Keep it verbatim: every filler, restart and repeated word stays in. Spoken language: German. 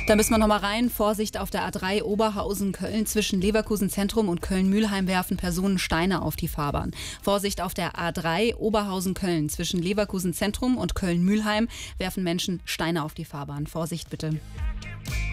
Da müssen wir noch mal rein. Vorsicht auf der A drei Oberhausen-Köln. Zwischen Leverkusen Zentrum und Köln-Mülheim werfen Personen Steine auf die Fahrbahn. Vorsicht auf der A drei Oberhausen-Köln. Zwischen Leverkusen Zentrum und Köln-Mülheim werfen Menschen Steine auf die Fahrbahn. Vorsicht bitte.